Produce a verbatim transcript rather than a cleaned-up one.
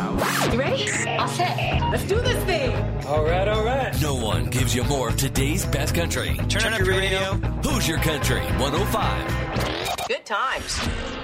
You ready? All set. Let's do this thing. All right, all right. No one gives you more of today's best country. Turn, Turn up, up your radio. radio. Who's Your Country one oh five. Good times.